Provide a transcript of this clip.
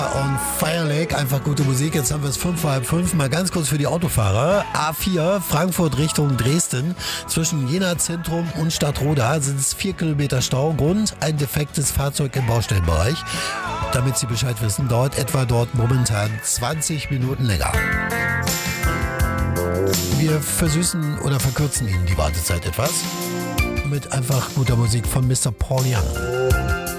Und Fire Lake, einfach gute Musik. Jetzt haben wir es 5:30. Mal ganz kurz für die Autofahrer. A4, Frankfurt Richtung Dresden. Zwischen Jena Zentrum und Stadtroda sind es 4 Kilometer Stau. Grund, ein defektes Fahrzeug im Baustellenbereich. Damit Sie Bescheid wissen, dauert etwa dort momentan 20 Minuten länger. Wir versüßen oder verkürzen Ihnen die Wartezeit etwas. Mit einfach guter Musik von Mr. Paul Young.